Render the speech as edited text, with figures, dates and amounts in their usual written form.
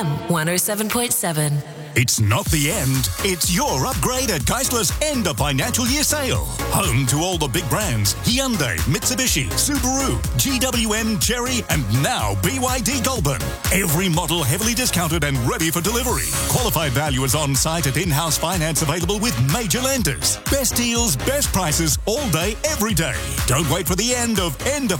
107.7. It's not the end. It's your upgrade at Geistler's end of financial year sale. Home to all the big brands: Hyundai, Mitsubishi, Subaru, GWM, Chery, and now BYD Goulburn. Every model heavily discounted and ready for delivery. Qualified valuers on site at in-house finance available with major lenders. Best deals, best prices all day, every day. Don't wait for the end of